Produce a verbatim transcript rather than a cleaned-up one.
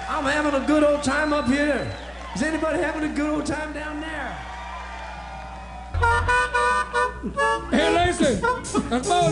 I'm having a good old time up here. Is anybody having a good old time down there? Hey, Lacey, let's go.